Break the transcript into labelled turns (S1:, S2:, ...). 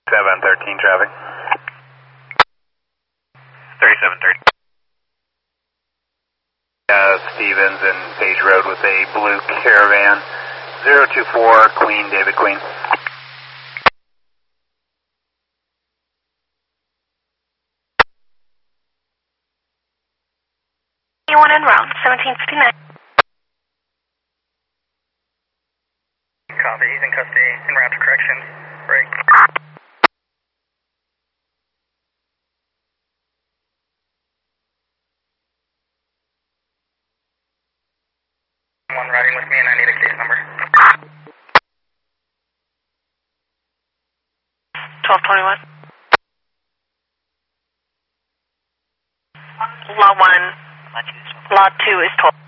S1: 713 traffic. 3730. Stevens and Page Road with a blue Caravan. 024 Queen, David Queen.
S2: One en route, 1759.
S3: Copy, he's in custody, en route to corrections. Break. One riding with me and I need a case number.
S2: 1221. Law 1. Law 2 is 12.